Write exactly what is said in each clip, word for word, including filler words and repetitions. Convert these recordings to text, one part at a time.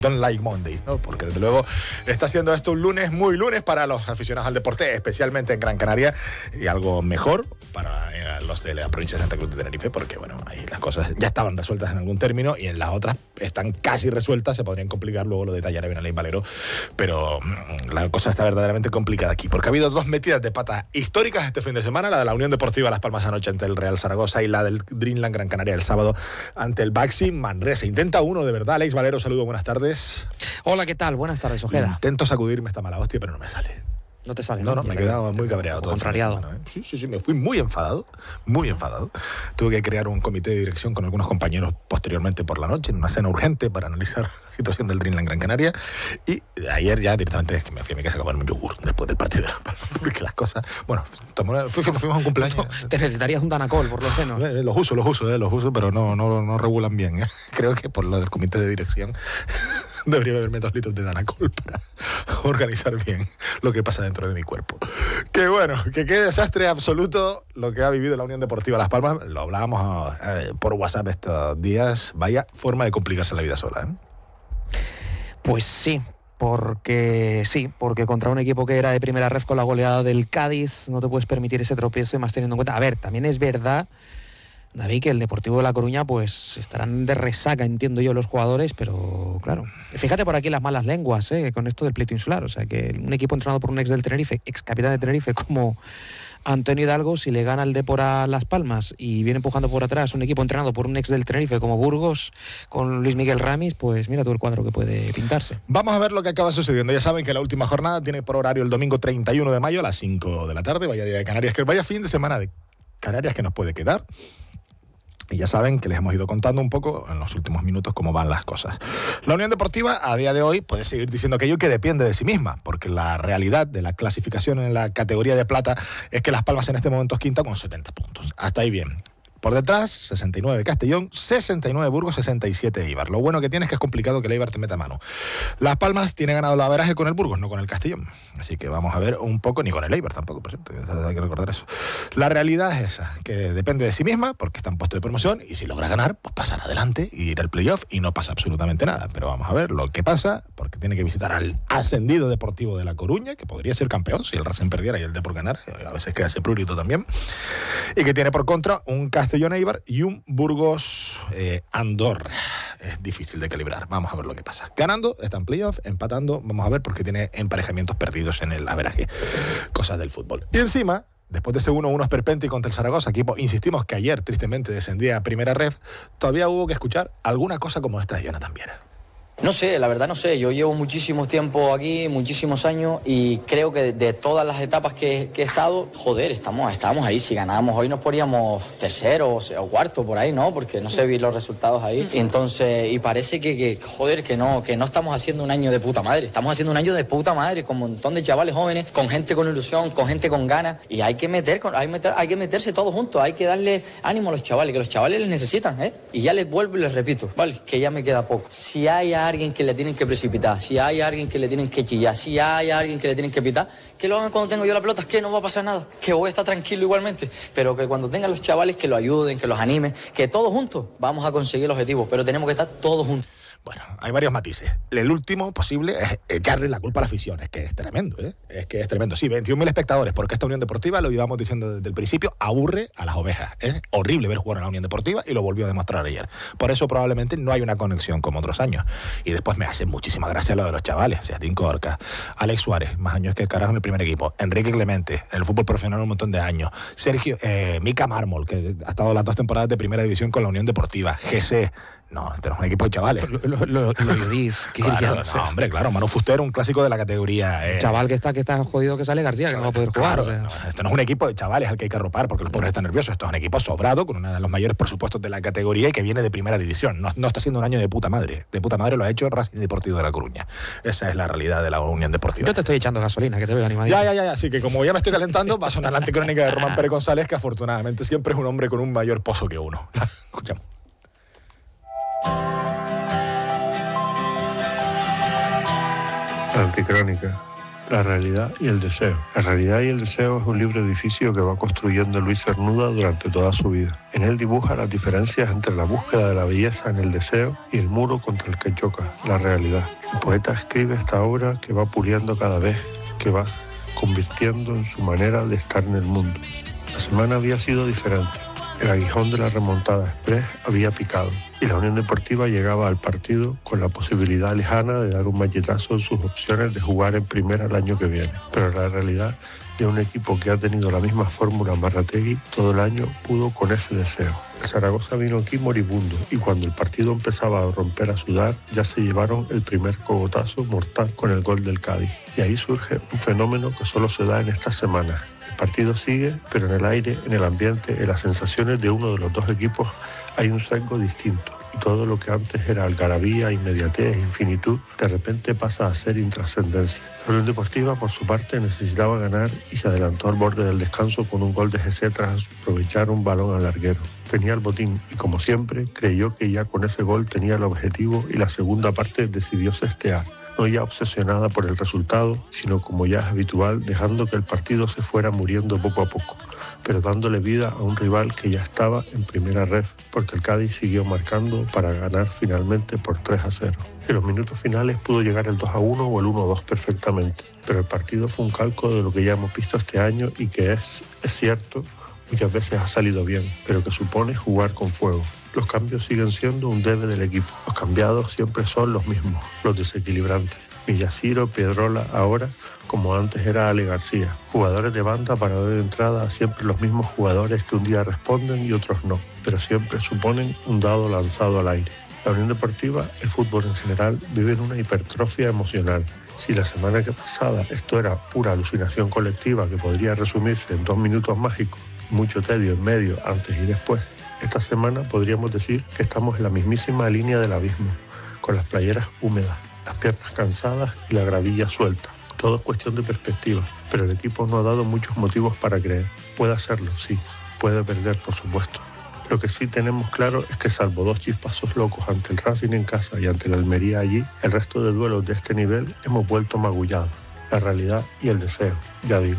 Don't like Mondays, ¿no? Porque desde luego está haciendo esto un lunes muy lunes para los aficionados al deporte, especialmente en Gran Canaria, y algo mejor para eh, los de la provincia de Santa Cruz de Tenerife, porque bueno, ahí las cosas ya estaban resueltas en algún término y en las otras están casi resueltas, se podrían complicar, luego lo detallaré bien Alain Valero, pero mmm, la cosa está verdaderamente complicada aquí, porque ha habido dos metidas de pata históricas este fin de semana, la de la Unión Deportiva Las Palmas anoche ante el Real Zaragoza y la del Dreamland Gran Canaria el sábado ante el Baxi Manresa. Intenta uno de verdad, Alain Valero, saludo, buenas tardes. Hola, ¿qué tal? Buenas tardes, Ojeda. Intento sacudirme esta mala hostia, pero no me sale. No te sale, No, no, me he quedado muy cabreado todo. Contrariado. Semana, ¿eh? Sí, sí, sí, me fui muy enfadado, muy enfadado. Tuve que crear un comité de dirección con algunos compañeros posteriormente por la noche, en una cena urgente para analizar la situación del Dreamland Gran Canaria. Y ayer ya directamente es que me fui a mi casa a comer un yogur después del partido de La Palma, porque las cosas... Bueno, tomó, fuimos, fuimos a un cumpleaños. Te necesitarías un Danacol, por lo menos. Eh, los uso, los uso, eh, los uso, pero no, no, no regulan bien. Eh. Creo que por lo del comité de dirección... Debería beberme dos litros de Danacol para organizar bien lo que pasa dentro de mi cuerpo. Que bueno, que qué desastre absoluto lo que ha vivido la Unión Deportiva Las Palmas. Lo hablábamos eh, por WhatsApp estos días. Vaya forma de complicarse la vida sola, ¿eh? Pues sí, porque sí, porque contra un equipo que era de primera ref con la goleada del Cádiz no te puedes permitir ese tropiezo, y más teniendo en cuenta... A ver, también es verdad, David, que el Deportivo de La Coruña pues estarán de resaca, entiendo yo, los jugadores, pero claro, fíjate por aquí las malas lenguas, ¿eh? Con esto del pleito insular, o sea que un equipo entrenado por un ex del Tenerife, ex capitán de Tenerife como Antonio Hidalgo, si le gana el Depor a Las Palmas y viene empujando por atrás un equipo entrenado por un ex del Tenerife como Burgos con Luis Miguel Ramis, pues mira todo el cuadro que puede pintarse. Vamos a ver lo que acaba sucediendo. Ya saben que la última jornada tiene por horario el domingo treinta y uno de mayo a las cinco de la tarde, vaya día de Canarias, que vaya fin de semana de Canarias que nos puede quedar. Y ya saben que les hemos ido contando un poco en los últimos minutos cómo van las cosas. La Unión Deportiva a día de hoy puede seguir diciendo aquello que depende de sí misma, porque la realidad de la clasificación en la categoría de plata es que Las Palmas en este momento es quinta con setenta puntos. Hasta ahí bien. Por detrás, sesenta y nueve Castellón, sesenta y nueve Burgos, sesenta y siete Eibar. Lo bueno que tiene es que es complicado que el Eibar te meta mano. Las Palmas tiene ganado el averaje con el Burgos, no con el Castellón. Así que vamos a ver un poco, ni con el Eibar tampoco, por cierto, hay que recordar eso. La realidad es esa, que depende de sí misma, porque está en puesto de promoción, y si logra ganar, pues pasar adelante y ir al playoff, y no pasa absolutamente nada. Pero vamos a ver lo que pasa, porque tiene que visitar al ascendido Deportivo de La Coruña, que podría ser campeón si el Racing perdiera y el Depor ganar, a veces queda ese prurito también, y que tiene por contra un Castellón Eibar y un Burgos eh, Andorra. Es difícil de calibrar. Vamos a ver lo que pasa. Ganando, está en playoff, empatando, vamos a ver, porque tiene emparejamientos perdidos en el averaje. Cosas del fútbol. Y encima, después de ese uno uno esperpéntico contra el Zaragoza, equipo, insistimos, que ayer tristemente descendía a primera ref, todavía hubo que escuchar alguna cosa como esta de Jonathan Viera. No sé, la verdad no sé, yo llevo muchísimo tiempo aquí, muchísimos años, y creo que de, de todas las etapas que, que he estado, joder, estamos, estamos ahí, si ganábamos hoy nos poníamos tercero o, o cuarto por ahí, ¿no? Porque no sé, vi los resultados ahí, y entonces, y parece que, que, joder, que no, que no estamos haciendo un año de puta madre, estamos haciendo un año de puta madre, con un montón de chavales jóvenes, con gente con ilusión, con gente con ganas, y hay que meter, hay, meter, hay que meterse todos juntos, hay que darle ánimo a los chavales, que los chavales les necesitan, ¿eh? Y ya les vuelvo y les repito, vale, que ya me queda poco. Si hay alguien que le tienen que precipitar, si hay alguien que le tienen que chillar, si hay alguien que le tienen que pitar, que lo hagan cuando tengo yo la pelota, que no va a pasar nada, que voy a estar tranquilo igualmente, pero que cuando tengan los chavales que lo ayuden, que los animen, que todos juntos vamos a conseguir el objetivo, pero tenemos que estar todos juntos. Bueno, hay varios matices. El último posible es echarle la culpa a la afición. Es que es tremendo, ¿eh? Es que es tremendo. Sí, veintiún mil espectadores, porque esta Unión Deportiva, lo íbamos diciendo desde el principio, aburre a las ovejas. Es horrible ver jugar a la Unión Deportiva y lo volvió a demostrar ayer. Por eso probablemente no hay una conexión como otros años. Y después me hace muchísima gracia lo de los chavales. O sea, Tinko Orca, Alex Suárez, más años que el carajo en el primer equipo, Enrique Clemente, en el fútbol profesional un montón de años, Sergio, eh, Mika Mármol, que ha estado las dos temporadas de primera división con la Unión Deportiva, G C. No, este no es un equipo de chavales. Lo, lo, lo, lo Yudis, claro, no, o sea. Hombre, claro, Manu Fuster, un clásico de la categoría. Eh, chaval que está, que está jodido que sale García, que no va a poder jugar. Claro, o sea. no, esto no es un equipo de chavales al que hay que arropar porque los pobres están nerviosos. Esto es un equipo sobrado con uno de los mayores presupuestos de la categoría y que viene de primera división. No, no está siendo un año de puta madre. De puta madre lo ha hecho Racing Deportivo de La Coruña. Esa es la realidad de la Unión Deportiva. Yo te estoy echando gasolina, que te veo animadito. Ya, ya, ya, ya. Así que como ya me estoy calentando, va a sonar la anticrónica de Román Pérez González, que afortunadamente siempre es un hombre con un mayor pozo que uno. Escuchamos. Anticrónica La realidad y el deseo. La realidad y el deseo es un libro edificio que va construyendo Luis Cernuda durante toda su vida. En él dibuja las diferencias entre la búsqueda de la belleza en el deseo y el muro contra el que choca, la realidad. El poeta escribe esta obra que va puliendo cada vez, que va convirtiendo en su manera de estar en el mundo. La semana había sido diferente. El aguijón de la remontada express había picado y la Unión Deportiva llegaba al partido con la posibilidad lejana de dar un machetazo en sus opciones de jugar en primera el año que viene. Pero la realidad de un equipo que ha tenido la misma fórmula Marrategui todo el año pudo con ese deseo. El Zaragoza vino aquí moribundo y cuando el partido empezaba a romper a sudar ya se llevaron el primer cogotazo mortal con el gol del Cádiz. Y ahí surge un fenómeno que solo se da en estas semanas. El partido sigue, pero en el aire, en el ambiente, en las sensaciones de uno de los dos equipos hay un sesgo distinto. Y todo lo que antes era algarabía, inmediatez, infinitud, de repente pasa a ser intrascendencia. La Unión Deportiva, por su parte, necesitaba ganar y se adelantó al borde del descanso con un gol de G C tras aprovechar un balón al larguero. Tenía el botín y, como siempre, creyó que ya con ese gol tenía el objetivo y la segunda parte decidió sestear. No ya obsesionada por el resultado, sino como ya es habitual, dejando que el partido se fuera muriendo poco a poco, pero dándole vida a un rival que ya estaba en primera ref, porque el Cádiz siguió marcando para ganar finalmente por tres a cero. En los minutos finales pudo llegar el dos a uno o el uno a dos perfectamente, pero el partido fue un calco de lo que ya hemos visto este año y que es, es cierto, muchas veces ha salido bien, pero que supone jugar con fuego. Los cambios siguen siendo un debe del equipo. Los cambiados siempre son los mismos, los desequilibrantes. Villaciro, Piedrola, ahora, como antes era Ale García. Jugadores de banda para dar entrada a siempre los mismos jugadores que un día responden y otros no, pero siempre suponen un dado lanzado al aire. La Unión Deportiva, el fútbol en general, vive en una hipertrofia emocional. Si la semana que pasada esto era pura alucinación colectiva que podría resumirse en dos minutos mágicos, mucho tedio en medio, antes y después, esta semana podríamos decir que estamos en la mismísima línea del abismo, con las playeras húmedas, las piernas cansadas y la gravilla suelta. Todo es cuestión de perspectiva, pero el equipo no ha dado muchos motivos para creer. Puede hacerlo, sí, puede perder, por supuesto. Lo que sí tenemos claro es que salvo dos chispazos locos ante el Racing en casa y ante el Almería allí, el resto de duelos de este nivel hemos vuelto magullados. La realidad y el deseo, ya digo.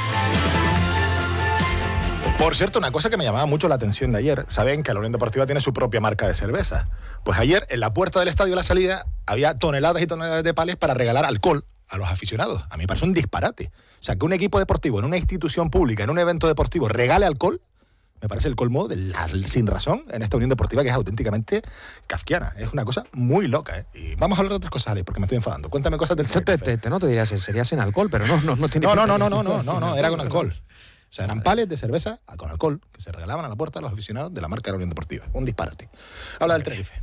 Por cierto, una cosa que me llamaba mucho la atención de ayer, saben que la Unión Deportiva tiene su propia marca de cerveza. Pues ayer, en la puerta del estadio a la salida, había toneladas y toneladas de pales para regalar alcohol a los aficionados. A mí me parece un disparate. O sea, que un equipo deportivo, en una institución pública, en un evento deportivo, regale alcohol, me parece el colmo de la sin razón en esta Unión Deportiva que es auténticamente kafkiana. Es una cosa muy loca, ¿eh? Y vamos a hablar de otras cosas, Alex, porque me estoy enfadando. Cuéntame cosas del Tenerife. Te, te, te, no te dirías, sería sin alcohol, pero no, no, no tiene... No, no, no, no, no, no, no, no, era con alcohol. O sea, eran pales de cerveza con alcohol que se regalaban a la puerta a los aficionados de la marca de la Unión Deportiva. Un disparate. Habla del Tenerife.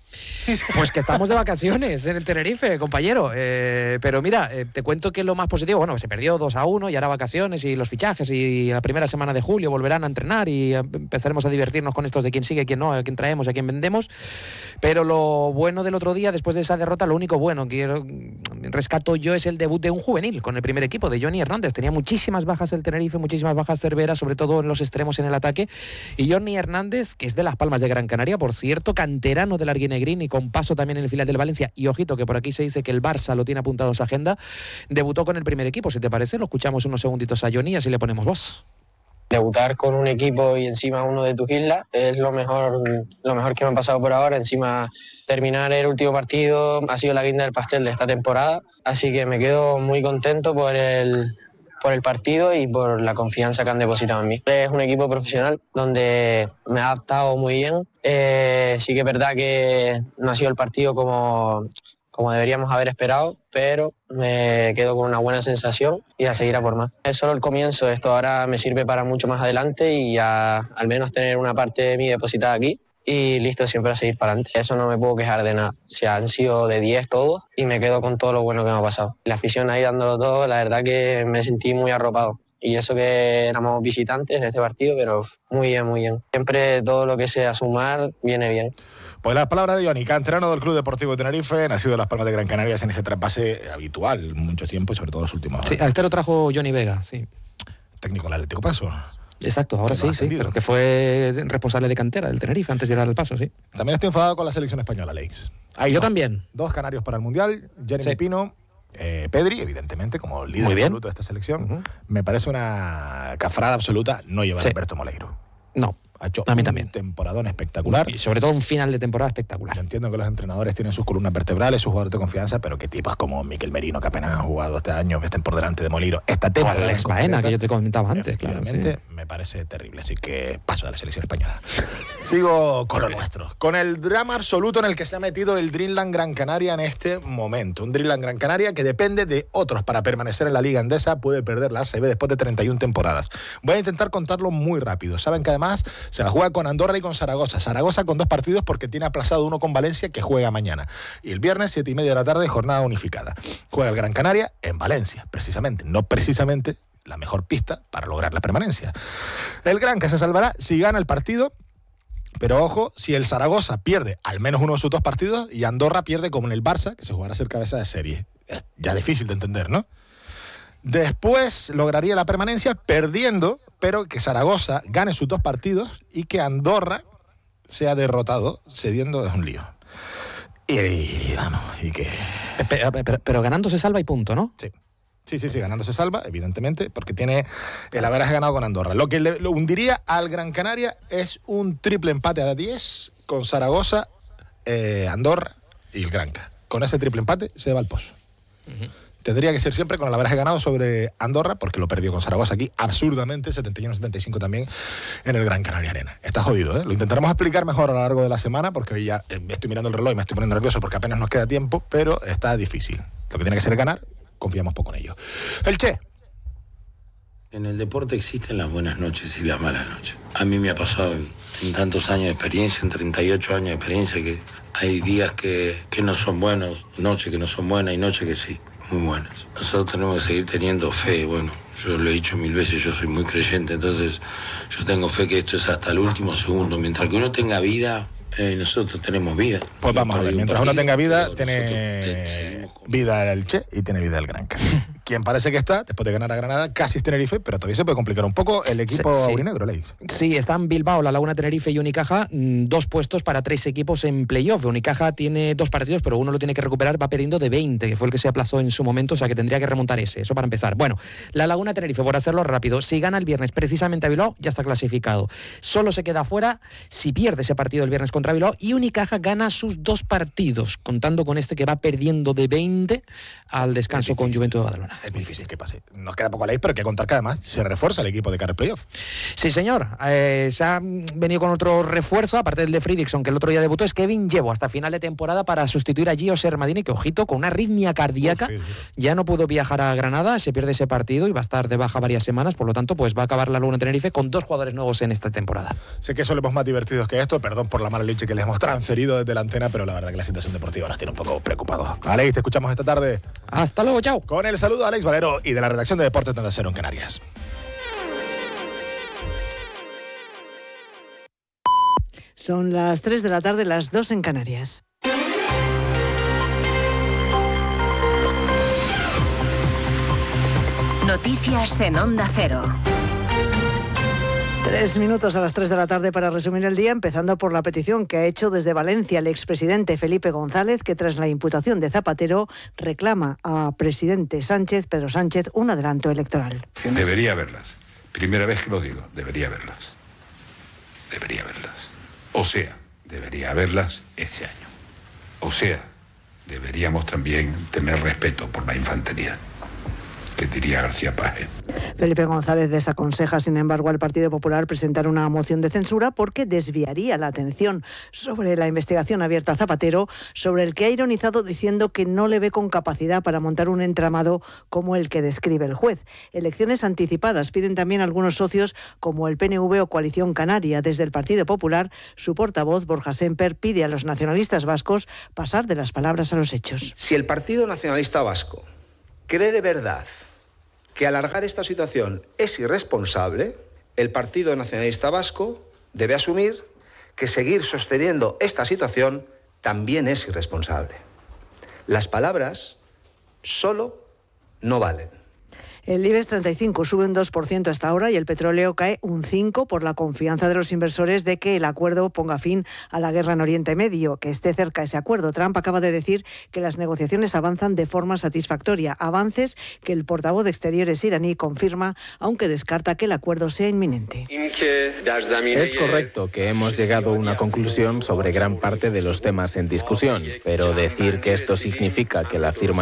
Pues que estamos de vacaciones en el Tenerife, compañero. Eh, pero mira, eh, te cuento que lo más positivo, bueno, se perdió dos a uno y ahora vacaciones y los fichajes y la primera semana de julio volverán a entrenar y empezaremos a divertirnos con estos de quién sigue, quién no, a quién traemos, a quién vendemos. Pero lo bueno del otro día, después de esa derrota, lo único bueno que rescato yo es el debut de un juvenil con el primer equipo, de Johnny Hernández. Tenía muchísimas bajas el Tenerife, muchísimas bajas Cervera, sobre todo en los extremos en el ataque. Y Johnny Hernández, que es de Las Palmas de Gran Canaria, por cierto, canterano del Arguinegrín y con paso también en el filial del Valencia, y ojito que por aquí se dice que el Barça lo tiene apuntado en su agenda, debutó con el primer equipo. Si te parece, lo escuchamos unos segunditos a Johnny y así le ponemos voz. Debutar con un equipo y encima uno de tus islas es lo mejor, lo mejor que me ha pasado por ahora. Encima terminar el último partido ha sido la guinda del pastel de esta temporada, así que me quedo muy contento por el, por el partido y por la confianza que han depositado en mí. Es un equipo profesional donde me ha adaptado muy bien. Eh, sí que es verdad que no ha sido el partido como, como deberíamos haber esperado, pero me quedo con una buena sensación y a seguir a por más. Es solo el comienzo, esto ahora me sirve para mucho más adelante y a, al menos tener una parte de mí depositada aquí y listo siempre a seguir para adelante. Eso no me puedo quejar de nada. O sea, han sido de diez todos y me quedo con todo lo bueno que me ha pasado. La afición ahí dándolo todo, la verdad que me sentí muy arropado. Y eso que éramos visitantes en este partido, pero muy bien, muy bien. Siempre todo lo que sea sumar viene bien. Pues la palabra de Johnny, canterano del Club Deportivo de Tenerife, nacido de Las Palmas de Gran Canaria en ese trasvase habitual mucho tiempo y sobre todo los últimos años. Sí, a este lo trajo Johnny Vega, sí. Técnico del Atlético Paso. Exacto, ahora sí, sí, pero que fue responsable de cantera del Tenerife antes de llegar al Paso, sí. También estoy enfadado con la selección española, Alex. Yo dos, también. Dos canarios para el Mundial, Jeremy sí. Pino eh, Pedri, evidentemente, como líder absoluto de esta selección. Uh-huh. Me parece una cafrada absoluta no llevar sí. a Alberto Moleiro. No. Ha hecho a mí un también. temporadón espectacular. Y sobre todo un final de temporada espectacular. Yo entiendo que los entrenadores tienen sus columnas vertebrales, sus jugadores de confianza, pero que tipos como Mikel Merino, que apenas han jugado este año, estén por delante de Moleiro. Esta temporada. Alex Baena, que yo te comentaba antes. Claro, sí. Me parece terrible, así que paso de la selección española. Sigo con lo nuestro. Con el drama absoluto en el que se ha metido el Dreamland Gran Canaria en este momento. Un Dreamland Gran Canaria que depende de otros para permanecer en la Liga Endesa. Puede perder la A C B después de treinta y una temporadas. Voy a intentar contarlo muy rápido. Saben que además se la juega con Andorra y con Zaragoza. Zaragoza con dos partidos porque tiene aplazado uno con Valencia que juega mañana. Y el viernes, siete y media de la tarde, jornada unificada. Juega el Gran Canaria en Valencia, precisamente. No precisamente la mejor pista para lograr la permanencia. El Gran que se salvará si gana el partido, pero ojo, si el Zaragoza pierde al menos uno de sus dos partidos y Andorra pierde como en el Barça, que se jugará a ser cabeza de serie. Es ya difícil de entender, ¿no? Después lograría la permanencia perdiendo, pero que Zaragoza gane sus dos partidos y que Andorra sea derrotado cediendo es un lío. Y, y vamos, y que... Pero, pero, pero ganando se salva y punto, ¿no? Sí. Sí, sí, sí, ganando se salva, evidentemente, porque tiene el haberse ganado con Andorra. Lo que le lo hundiría al Gran Canaria es un triple empate a diez con Zaragoza, eh, Andorra y el Granca. Con ese triple empate se va al pozo. Uh-huh. Tendría que ser siempre con el haberse ganado sobre Andorra, porque lo perdió con Zaragoza aquí, absurdamente, setenta y uno setenta y cinco también en el Gran Canaria Arena. Está jodido, ¿eh? Lo intentaremos explicar mejor a lo largo de la semana, porque hoy ya eh, estoy mirando el reloj y me estoy poniendo nervioso porque apenas nos queda tiempo, pero está difícil. Lo que tiene que ser ganar, confiamos poco en ello. El Che. En el deporte existen las buenas noches y las malas noches. A mí me ha pasado en, en tantos años de experiencia, en treinta y ocho años de experiencia, que hay días que, que no son buenos, noches que no son buenas y noches que sí, muy buenas. Nosotros tenemos que seguir teniendo fe. Bueno, yo lo he dicho mil veces, yo soy muy creyente, entonces yo tengo fe que esto es hasta el último segundo. Mientras que uno tenga vida, eh, nosotros tenemos vida. Pues vamos a ver, mientras uno tenga vida, tiene vida el Che y tiene vida el Gran Canaria. Quien parece que está, después de ganar a Granada, casi es Tenerife, pero todavía se puede complicar un poco el equipo sí, sí. aurinegro, Leis. Sí, están Bilbao, La Laguna, Tenerife y Unicaja, dos puestos para tres equipos en playoff. Unicaja tiene dos partidos, pero uno lo tiene que recuperar, va perdiendo de veinte, que fue el que se aplazó en su momento, o sea que tendría que remontar ese, eso para empezar. Bueno, La Laguna, Tenerife, por hacerlo rápido, si gana el viernes precisamente a Bilbao, ya está clasificado. Solo se queda fuera si pierde ese partido el viernes contra Bilbao, y Unicaja gana sus dos partidos, contando con este que va perdiendo de veinte al descanso con Juventud de Badalona. Es difícil que pase. Nos queda poco a la pero hay que contar que además se refuerza el equipo de cara al playoff. Sí, señor. Eh, se ha venido con otro refuerzo, aparte del de Fridriksson, que el otro día debutó, es Kevin Llevo, hasta final de temporada para sustituir a Gio Sermadini, que, ojito, con una arritmia cardíaca, Uf, sí, sí. ya no pudo viajar a Granada, se pierde ese partido y va a estar de baja varias semanas, por lo tanto, pues va a acabar la Laguna Tenerife con dos jugadores nuevos en esta temporada. Sé que solemos más divertidos que esto, perdón por la mala leche que les hemos transferido desde la antena, pero la verdad que la situación deportiva nos tiene un poco preocupados. Alex, te escuchamos esta tarde. Hasta luego, chao. Con el saludo a Alex Valero y de la redacción de Deportes de Cero en Canarias. Son las tres de la tarde, las dos en Canarias. Noticias en Onda Cero. Tres minutos a las tres de la tarde para resumir el día, empezando por la petición que ha hecho desde Valencia el expresidente Felipe González, que tras la imputación de Zapatero reclama a presidente Sánchez, Pedro Sánchez, un adelanto electoral. Debería haberlas. Primera vez que lo digo, debería haberlas. Debería haberlas. O sea, debería haberlas este año. O sea, deberíamos también tener respeto por la infantería, que diría García Paje. Felipe González desaconseja, sin embargo, al Partido Popular presentar una moción de censura porque desviaría la atención sobre la investigación abierta a Zapatero, sobre el que ha ironizado diciendo que no le ve con capacidad para montar un entramado como el que describe el juez. Elecciones anticipadas piden también algunos socios como el P N V o Coalición Canaria. Desde el Partido Popular, su portavoz, Borja Semper, pide a los nacionalistas vascos pasar de las palabras a los hechos. Si el Partido Nacionalista Vasco cree de verdad que alargar esta situación es irresponsable, el Partido Nacionalista Vasco debe asumir que seguir sosteniendo esta situación también es irresponsable. Las palabras solo no valen. El IBEX treinta y cinco sube un dos por ciento hasta ahora y el petróleo cae un cinco por ciento por la confianza de los inversores de que el acuerdo ponga fin a la guerra en Oriente Medio, que esté cerca ese acuerdo. Trump acaba de decir que las negociaciones avanzan de forma satisfactoria, avances que el portavoz de Exteriores iraní confirma, aunque descarta que el acuerdo sea inminente. Es correcto que hemos llegado a una conclusión sobre gran parte de los temas en discusión, pero decir que esto significa que la firma